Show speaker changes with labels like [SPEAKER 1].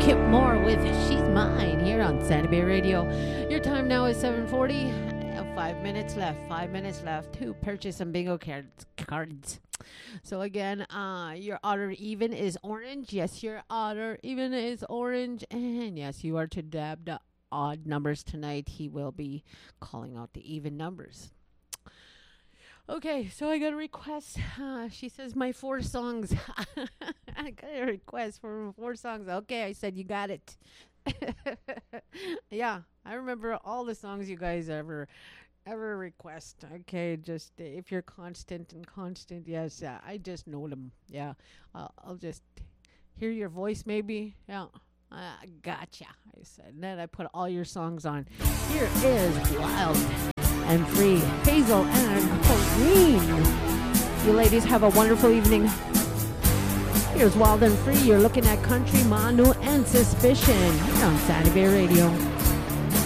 [SPEAKER 1] Kip Moore with She's Mine here on Sandy Bay Radio. Your time now is 7:40. 5 minutes left. 5 minutes left to purchase some bingo cards. So again, your odd even is orange. Yes, your odd even is orange. And yes, you are to dab the odd numbers tonight. He will be calling out the even numbers. Okay, so I got a request. She says my 4 songs. I got a request for 4 songs. Okay, I said you got it. Yeah, I remember all the songs you guys ever request. Okay, just if you're constant, yes, I just know them. Yeah, I'll just hear your voice maybe. Yeah, gotcha. I said, and then I put all your songs on. Here is Wild and Free, Hazel and Corrine. You ladies have a wonderful evening. Here's Wild and Free. You're looking at Country, Manu, and Suspicion here on Sandy Bay Radio.